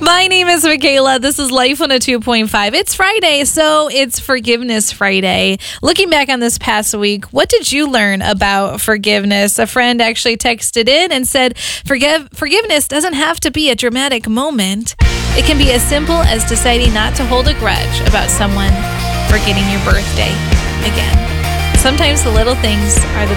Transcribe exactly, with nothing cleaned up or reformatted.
My name is Michaela. This is Life on a two point five. It's Friday, so it's Forgiveness Friday. Looking back on this past week, what did you learn about forgiveness? A friend actually texted in and said, Forgive, forgiveness doesn't have to be a dramatic moment. It can be as simple as deciding not to hold a grudge about someone forgetting your birthday again. Sometimes the little things are the